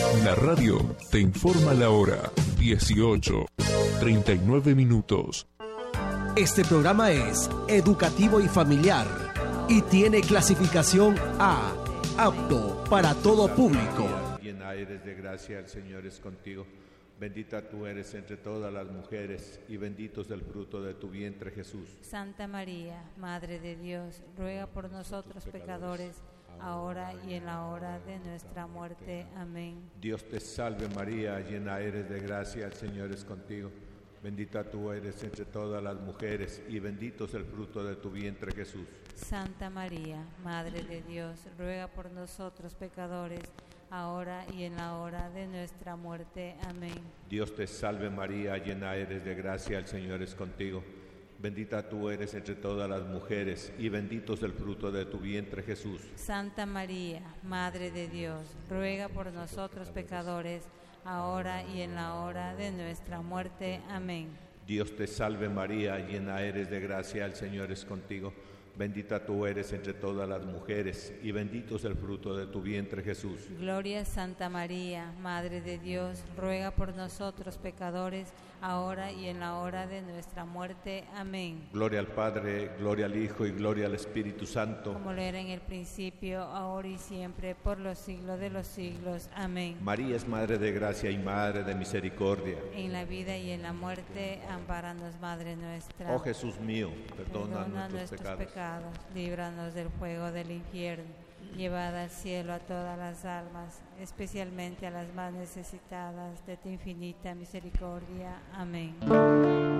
La radio te informa la hora 18:39. Este programa es educativo y familiar y tiene clasificación A, apto para todo público. Llena eres de gracia, el Señor es contigo. Bendita tú eres entre todas las mujeres y bendito es el fruto de tu vientre, Jesús. Santa María, Madre de Dios, ruega por nosotros pecadores, ahora y en la hora de nuestra muerte. Amén. Dios te salve María, llena eres de gracia, el Señor es contigo. Bendita tú eres entre todas las mujeres y bendito es el fruto de tu vientre, Jesús. Santa María, Madre de Dios, ruega por nosotros pecadores, ahora y en la hora de nuestra muerte. Amén. Dios te salve María, llena eres de gracia, el Señor es contigo. Bendita tú eres entre todas las mujeres y bendito es el fruto de tu vientre, Jesús. Santa María, Madre de Dios, ruega por nosotros pecadores, ahora y en la hora de nuestra muerte. Amén. Dios te salve María, llena eres de gracia, el Señor es contigo. Bendita tú eres entre todas las mujeres y bendito es el fruto de tu vientre, Jesús. Gloria a Santa María, Madre de Dios, ruega por nosotros pecadores, ahora y en la hora de nuestra muerte. Amén. Gloria al Padre, gloria al Hijo y gloria al Espíritu Santo. Como lo era en el principio, ahora y siempre, por los siglos de los siglos. Amén. María es Madre de gracia y Madre de misericordia. En la vida y en la muerte, ampáranos, Madre nuestra. Oh Jesús mío, perdona nuestros pecados. Líbranos del fuego del infierno, llevad al cielo a todas las almas, especialmente a las más necesitadas de tu infinita misericordia. Amén.